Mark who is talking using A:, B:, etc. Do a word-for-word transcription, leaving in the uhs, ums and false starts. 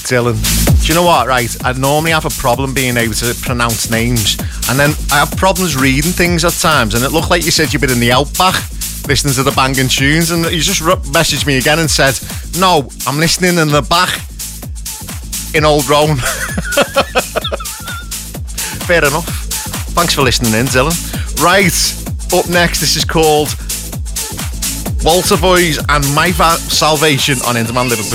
A: Dylan. Do you know what, right? I normally have a problem being able to pronounce names, and then I have problems reading things at times, and it looked like you said you've been in the Outback listening to the banging tunes, and you just messaged me again and said, no, I'm listening in the back in Old Rome. Fair enough. Thanks for listening in, Dylan. Right, up next, this is called Walter Boys and My Va- Salvation on Interman Liverpool.